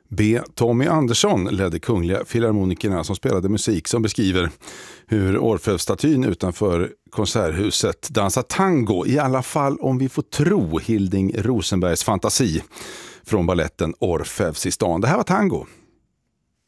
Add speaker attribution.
Speaker 1: B. Tommy Andersson ledde Kungliga Filharmonikerna som spelade musik som beskriver hur Orfeus-statyn utanför konserthuset dansar tango, i alla fall om vi får tro Hilding Rosenbergs fantasi från balletten Orfeus i stan. Det här var tango.